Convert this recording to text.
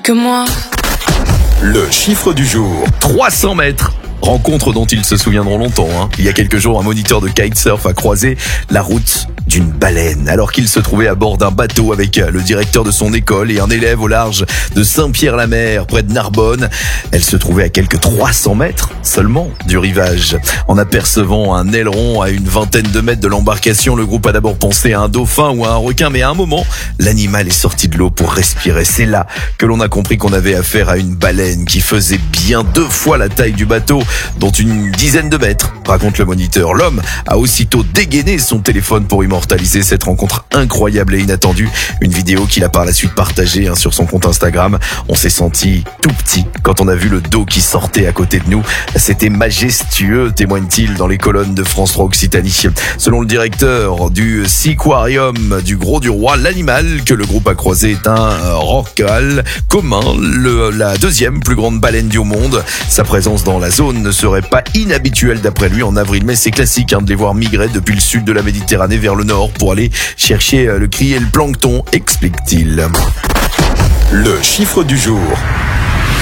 que moi. Le chiffre du jour, 300 mètres. Rencontre dont ils se souviendront longtemps. Il y a quelques jours, un moniteur de kitesurf a croisé la route d'une baleine alors qu'il se trouvait à bord d'un bateau avec le directeur de son école et un élève au large de Saint-Pierre-la-Mer, près de Narbonne. Elle se trouvait à quelques 300 mètres seulement du rivage. En apercevant un aileron à une vingtaine de mètres de l'embarcation, le groupe a d'abord pensé à un dauphin ou à un requin, mais à un moment, l'animal est sorti de l'eau pour respirer. C'est là que l'on a compris qu'on avait affaire à une baleine qui faisait bien 2 fois la taille du bateau, dont une dizaine de mètres, raconte le moniteur. L'homme a aussitôt dégainé son téléphone pour immortaliser cette rencontre incroyable et inattendue. Une vidéo qu'il a par la suite partagée sur son compte Instagram. On s'est senti tout petit quand on a vu le dos qui sortait à côté de nous. C'était majestueux, témoigne-t-il dans les colonnes de France 3 Occitanie. Selon le directeur du Seaquarium du Gros du Roi, l'animal que le groupe a croisé est un rorqual commun, la deuxième plus grande baleine du monde. Sa présence dans la zone ne serait pas inhabituelle d'après lui en avril, mais c'est classique de les voir migrer depuis le sud de la Méditerranée vers le nord pour aller chercher le krill et le plancton, explique-t-il. Le chiffre du jour.